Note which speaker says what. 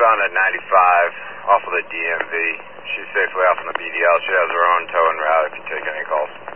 Speaker 1: southbound at 95 off of the DMV. She's safely off on the BDL. She has her own towing route if you take any calls.